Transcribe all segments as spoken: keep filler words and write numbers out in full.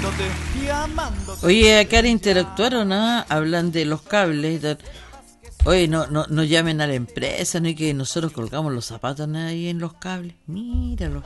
llamándote y amándote. Oye, acá interactuaron, ¿ah? Hablan de los cables y tal. Oye, no, no, no llamen a la empresa, no, y que nosotros colgamos los zapatos ahí en los cables. Míralo.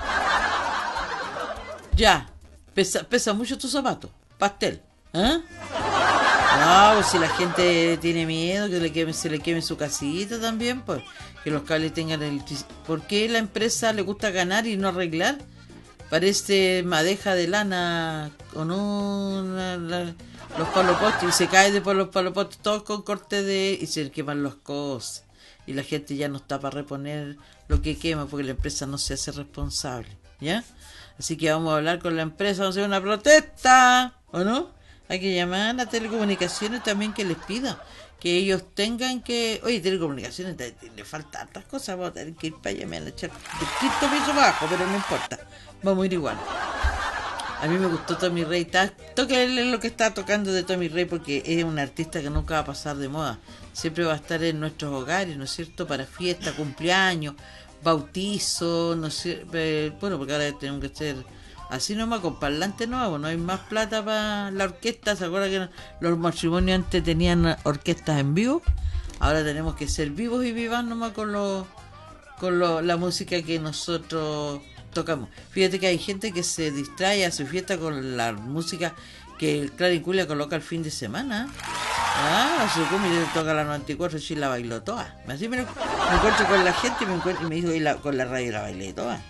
Ya, pesa, pesa mucho tu zapato, pastel, ¿eh? No, pues si la gente tiene miedo que le queme, se le queme su casita también, pues que los cables tengan el... ¿Por qué la empresa le gusta ganar y no arreglar? Parece madeja de lana con un... La, los palopostes y se cae después los palopostes todos con corte de... y se queman las cosas. Y la gente ya no está para reponer lo que quema porque la empresa no se hace responsable, ¿ya? Así que vamos a hablar con la empresa, vamos a hacer una protesta, ¿o no? Hay que llamar a Telecomunicaciones también que les pida que ellos tengan que... Oye, Telecomunicaciones le falta hartas cosas, vamos a tener que ir para allá, me van a echar de quinto piso abajo, pero no importa, vamos a ir igual. A mí me gustó Tommy Rey, tóquenle lo que está tocando de Tommy Rey porque es un artista que nunca va a pasar de moda, siempre va a estar en nuestros hogares, ¿no es cierto? Para fiesta, cumpleaños, bautizo, no sé, eh, bueno, porque ahora tenemos que hacer así nomás con parlante nuevo, no hay más plata para la orquesta. ¿Se acuerdan que los matrimonios antes tenían orquestas en vivo? Ahora tenemos que ser vivos y vivas nomás con lo, con lo, la música que nosotros tocamos. Fíjate que hay gente que se distrae a su fiesta con la música que el Clarín Culia coloca el fin de semana. Ah, su cumi le toca la noventa y cuatro y la bailó toda. Así me, me encuentro con la gente y me, encuentro, y me dijo, y la, con la radio la bailé toda.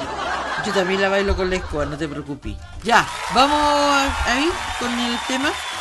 Yo, yo también la bailo con la escoba, no te preocupes. Ya, vamos ahí con el tema.